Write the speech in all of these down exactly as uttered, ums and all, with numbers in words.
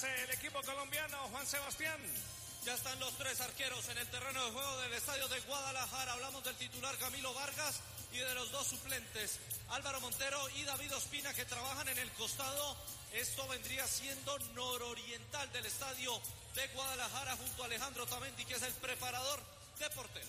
hace el equipo colombiano, Juan Sebastián? Ya están los tres arqueros en el terreno de juego del estadio de Guadalajara. Hablamos del titular Camilo Vargas y de los dos suplentes, Álvaro Montero y David Ospina, que trabajan en el costado. Esto vendría siendo nororiental del estadio de Guadalajara, junto a Alejandro Tamendi, que es el preparador de porteros.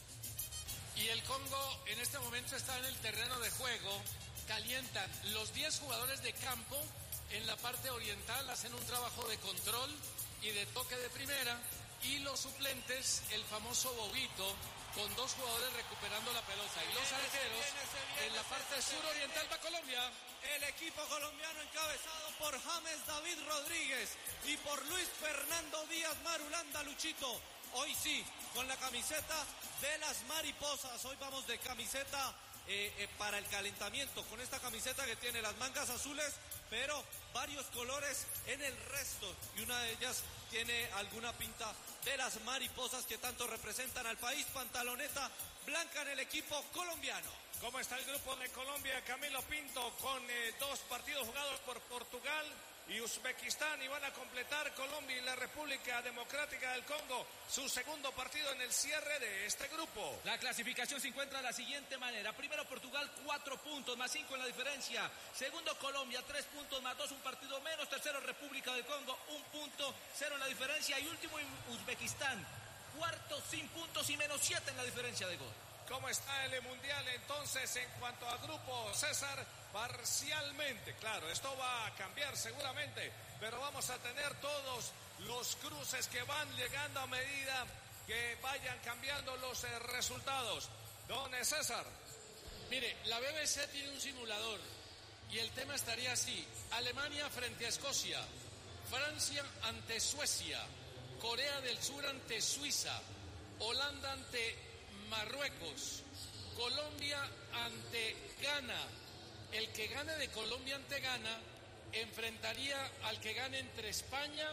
Y el Congo en este momento está en el terreno de juego. Calientan los diez jugadores de campo en la parte oriental, hacen un trabajo de control y de toque de primera, y los suplentes, el famoso bobito, con dos jugadores recuperando la pelota, y los arqueros en la parte suroriental va Colombia. El equipo colombiano encabezado por James David Rodríguez y por Luis Fernando Díaz Marulanda, Luchito. Hoy sí, con la camiseta de las mariposas. Hoy vamos de camiseta eh, eh, para el calentamiento, con esta camiseta que tiene las mangas azules, pero varios colores en el resto, y una de ellas tiene alguna pinta de las mariposas que tanto representan al país. Pantaloneta blanca en el equipo colombiano. ¿Cómo está el grupo de Colombia, Camilo Pinto, con eh, dos partidos jugados por Portugal y Uzbekistán, y van a completar Colombia y la República Democrática del Congo su segundo partido en el cierre de este grupo? La clasificación se encuentra de la siguiente manera: primero Portugal, cuatro puntos más cinco en la diferencia; segundo Colombia, tres puntos más dos, un partido menos; tercero República del Congo, un punto, cero en la diferencia; y último Uzbekistán, cuarto sin puntos y menos siete en la diferencia de gol. ¿Cómo está el Mundial entonces en cuanto a grupo, César? Parcialmente, claro, esto va a cambiar seguramente, pero vamos a tener todos los cruces que van llegando a medida que vayan cambiando los eh, resultados. Don César. Mire, la B B C tiene un simulador y el tema estaría así: Alemania frente a Escocia, Francia ante Suecia, Corea del Sur ante Suiza, Holanda ante Marruecos, Colombia ante Ghana. El que gane de Colombia ante Ghana enfrentaría al que gane entre España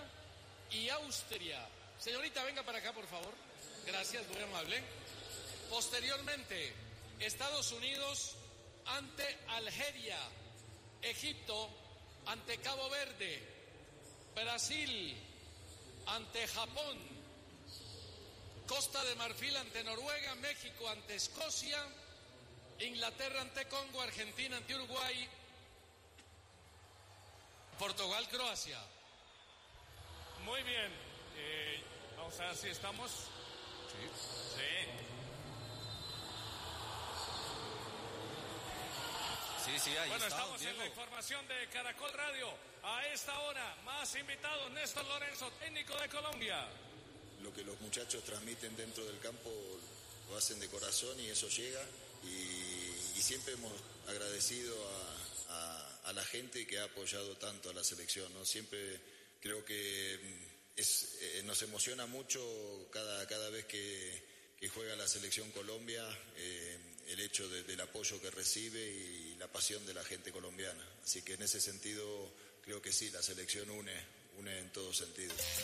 y Austria. Señorita, venga para acá, por favor. Gracias, muy amable. Posteriormente, Estados Unidos ante Algeria, Egipto ante Cabo Verde, Brasil ante Japón, Costa de Marfil ante Noruega, México ante Escocia, Inglaterra ante Congo, Argentina ante Uruguay, Portugal, Croacia. Muy bien, eh, vamos a ver si estamos. Sí. Sí. Sí, sí, ahí bueno, está, estamos Diego. en la información de Caracol Radio. A esta hora, más invitados, Néstor Lorenzo, técnico de Colombia. Lo que los muchachos transmiten dentro del campo lo hacen de corazón y eso llega, y, y siempre hemos agradecido a, a, a la gente que ha apoyado tanto a la selección, ¿no? Siempre creo que es, eh, nos emociona mucho cada, cada vez que, que juega la selección Colombia, eh, el hecho de, del apoyo que recibe y la pasión de la gente colombiana. Así que en ese sentido creo que sí, la selección une, une en todo sentido.